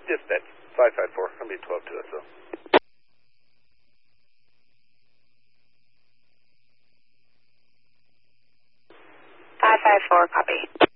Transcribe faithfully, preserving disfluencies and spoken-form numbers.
Dispatch, five five four, I'm being twelve to S O. five five four, copy.